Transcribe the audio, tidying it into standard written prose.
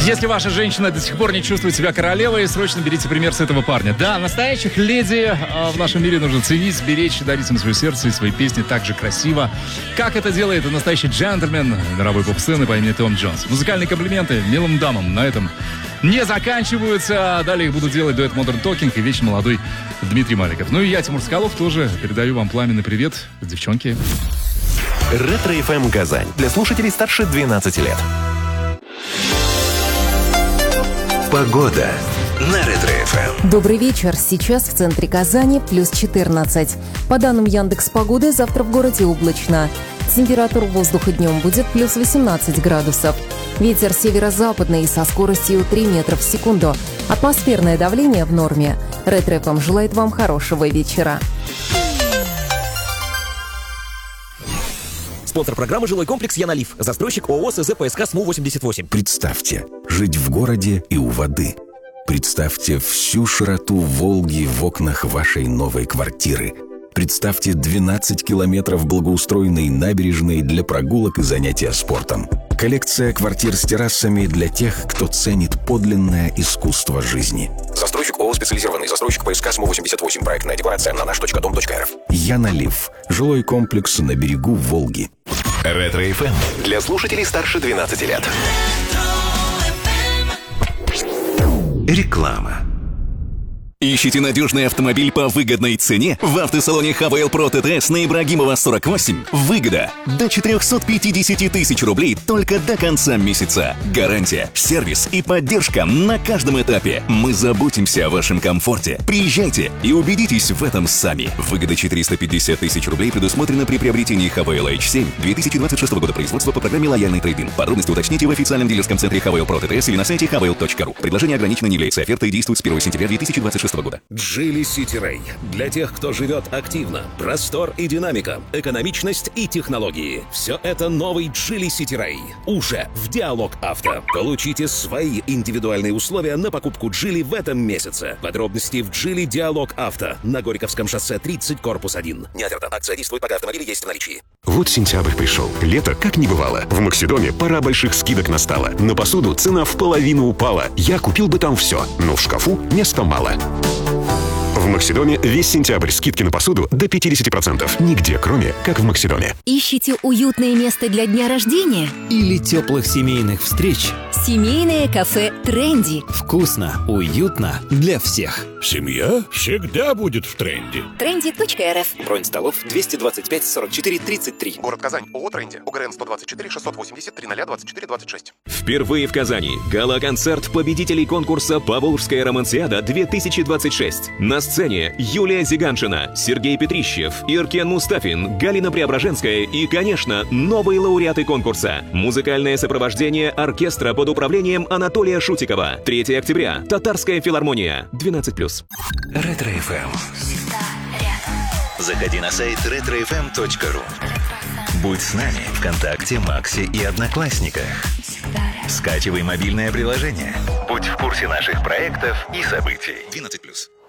Если ваша женщина до сих пор не чувствует себя королевой, срочно берите пример с этого парня. Да, настоящих леди в нашем мире нужно ценить, беречь, дарить им свое сердце и свои песни так же красиво, как это делает настоящий джентльмен мировой поп-сцены по имени Том Джонс. Музыкальные комплименты милым дамам на этом не заканчиваются. Далее их будут делать дуэт Modern Talking и вечно молодой Дмитрий Маликов. Ну и я, Тимур Скалов, тоже передаю вам пламенный привет, девчонки. Ретро-ФМ Казань. Для слушателей старше 12 лет. Погода на Ретро-ФМ. Добрый вечер. Сейчас в центре Казани плюс 14. По данным Яндекс.Погоды, завтра в городе облачно. Температура воздуха днем будет плюс 18 градусов. Ветер северо-западный со скоростью 3 метра в секунду. Атмосферное давление в норме. Ретро-ФМ желает вам хорошего вечера. Спонсор программы «Жилой комплекс Янолив». Застройщик ООО СЗ ПСК СМУ-88. Представьте, жить в городе и у воды. Представьте всю широту Волги в окнах вашей новой квартиры. Представьте 12 километров благоустроенной набережной для прогулок и занятия спортом. Коллекция квартир с террасами для тех, кто ценит подлинное искусство жизни. Застройщик ООО «Специализированный застройщик ПСК СМУ-88». Проектная декларация на наш.дом.рф. Янолив. Жилой комплекс на берегу Волги. Ретро-ФМ. Для слушателей старше 12 лет. Реклама. Ищите надежный автомобиль по выгодной цене? В автосалоне ХВЛ Про ТТС на Ибрагимова 48. Выгода до 450 тысяч рублей только до конца месяца. Гарантия, сервис и поддержка на каждом этапе. Мы заботимся о вашем комфорте. Приезжайте и убедитесь в этом сами. Выгода 450 тысяч рублей предусмотрена при приобретении ХВЛ H7 2026 года производства по программе «Лояльный трейд-ин». Подробности уточните в официальном дилерском центре ХВЛ Про ТТС или на сайте hvl.ru. Предложение ограничено, не является офертой и действует с 1 сентября 2026 года. Geely City Ray. Для тех, кто живет активно. Простор и динамика. Экономичность и технологии. Все это новый Geely City Ray. Уже в Диалог Авто. Получите свои индивидуальные условия на покупку Geely в этом месяце. Подробности в Geely Диалог Авто. На Горьковском шоссе 30, корпус 1. Не оферта. Акция действует, пока автомобили есть в наличии. Вот сентябрь пришел. Лето как не бывало. В Максидоме пора больших скидок настала. На посуду цена в половину упала. Я купил бы там все, но в шкафу места мало. В Максидоме весь сентябрь скидки на посуду до 50%. Нигде, кроме как в Максидоме. Ищите уютное место для дня рождения? Или теплых семейных встреч? Семейное кафе «Тренди». Вкусно, уютно для всех. Семья всегда будет в тренде. Тренди.рф. Бронь столов 225 44 33. Город Казань. ООО «Тренди». ОГРН 124 680 0024 26. Впервые в Казани гала-концерт победителей конкурса «Поволжская романсиада-2026». На сцене Юлия Зиганшина, Сергей Петрищев, Иркен Мустафин, Галина Преображенская и, конечно, новые лауреаты конкурса. Музыкальное сопровождение оркестра под управлением Анатолия Шутикова. 3 октября. Татарская филармония. 12+. Ретро-ФМ. Заходи на сайт retrofm.ru. Будь с нами ВКонтакте, Максе и Одноклассниках. Скачивай мобильное приложение. Будь в курсе наших проектов и событий. 12+.